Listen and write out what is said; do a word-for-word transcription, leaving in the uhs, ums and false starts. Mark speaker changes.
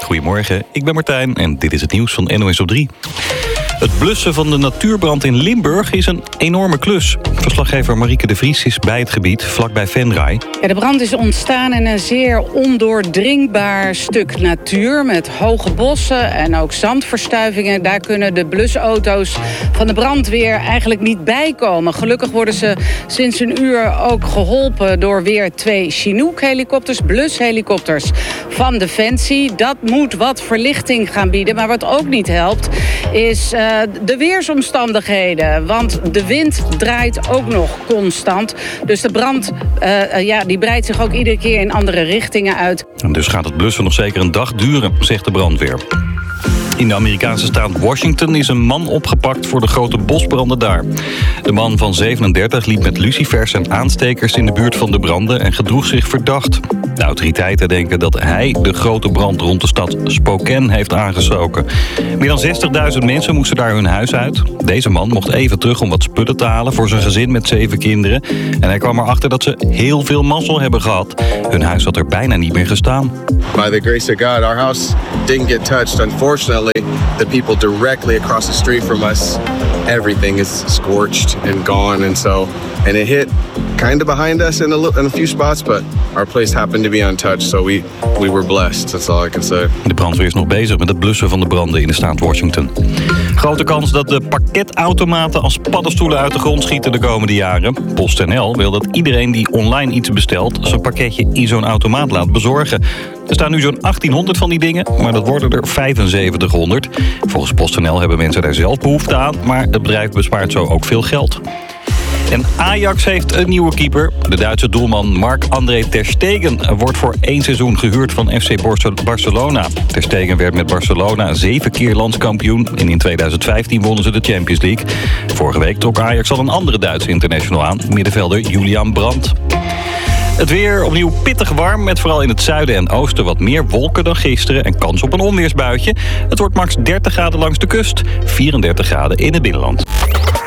Speaker 1: Goedemorgen, ik ben Martijn en dit is het nieuws van N O S op drie. Het blussen van de natuurbrand in Limburg is een enorme klus. Verslaggever Marieke de Vries is bij het gebied, vlakbij Venray.
Speaker 2: Ja, de brand is ontstaan in een zeer ondoordringbaar stuk natuur met hoge bossen en ook zandverstuivingen. Daar kunnen de blusauto's van de brandweer eigenlijk niet bij komen. Gelukkig worden ze sinds een uur ook geholpen door weer twee Chinook-helikopters, blushelikopters van Defensie. Dat moet wat verlichting gaan bieden, maar wat ook niet helpt is uh, de weersomstandigheden. Want de wind draait ook nog constant. Dus de brand uh, uh, ja, die breidt zich ook iedere keer in andere richtingen uit.
Speaker 1: En dus gaat het blussen nog zeker een dag duren, zegt de brandweer. In de Amerikaanse staat Washington is een man opgepakt voor de grote bosbranden daar. De man van zevenendertig liep met lucifers en aanstekers in de buurt van de branden en gedroeg zich verdacht. De autoriteiten denken dat hij de grote brand rond de stad Spokane heeft aangestoken. Meer dan zestigduizend mensen moesten daar hun huis uit. Deze man mocht even terug om wat spullen te halen voor zijn gezin met zeven kinderen. En hij kwam erachter dat ze heel veel mazzel hebben gehad. Hun huis had er bijna niet meer gestaan.
Speaker 3: By the grace of God, our house didn't get touched. Unfortunately, the people directly across the street from us, everything is scorched and gone, and so and it hit kind of behind us in a, in a few spots, but our place happened to be untouched, so we we were blessed. That's all I can say.
Speaker 1: De brandweer is nog bezig met het blussen van de branden in de staat Washington. Grote kans dat de pakketautomaten als paddenstoelen uit de grond schieten de komende jaren. PostNL wil dat iedereen die online iets bestelt zijn pakketje in zo'n automaat laat bezorgen. Er staan nu zo'n achttienhonderd van die dingen, maar dat worden er vijfenzeventighonderd. Volgens PostNL hebben mensen daar zelf behoefte aan, maar het bedrijf bespaart zo ook veel geld. En Ajax heeft een nieuwe keeper. De Duitse doelman Marc-André ter Stegen wordt voor één seizoen gehuurd van F C Barcelona. Ter Stegen werd met Barcelona zeven keer landskampioen en in tweeduizend vijftien wonnen ze de Champions League. Vorige week trok Ajax al een andere Duitse international aan, middenvelder Julian Brandt. Het weer opnieuw pittig warm, met vooral in het zuiden en oosten wat meer wolken dan gisteren en kans op een onweersbuitje. Het wordt max dertig graden langs de kust, vierendertig graden in het binnenland.